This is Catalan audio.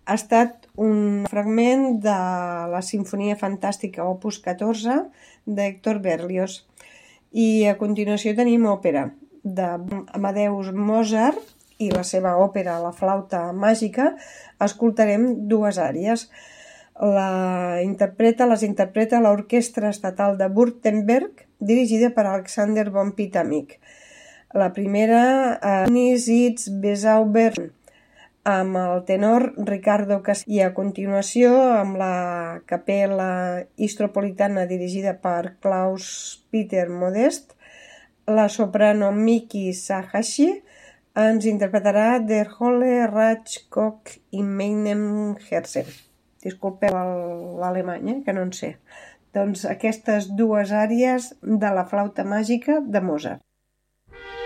ha estat un fragment de la Simfonia Fantàstica Opus 14 d'Hector Berlioz. I a continuació tenim òpera d'Amadeus Mozart i la seva òpera La flauta màgica. Escoltarem dues àries. Les interpreta l'Orquestra Estatal de Württemberg, dirigida per Alexander von Pitamick. La primera, Nis its Besauber, amb el tenor Ricardo Castillo, i a continuació amb la Capella Istropolitana dirigida per Klaus-Peter Modest, la soprano Miki Sahashi ens interpretarà Der Holle Ratschkock in meinem Herzen. Disculpeu l'alemany, que no en sé. Doncs aquestes dues àries de la flauta màgica de Mozart.